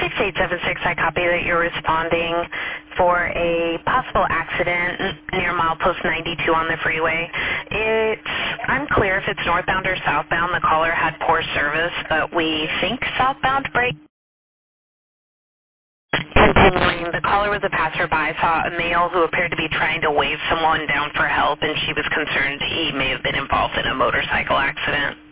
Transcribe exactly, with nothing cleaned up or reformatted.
six eight seven six, I copy that you're responding for a possible accident near milepost ninety-two on the freeway. It's unclear if it's northbound or southbound. The caller had poor service, but we think southbound brake. Continuing, the caller was a passerby, saw a male who appeared to be trying to wave someone down for help, and she was concerned he may have been involved in a motorcycle accident.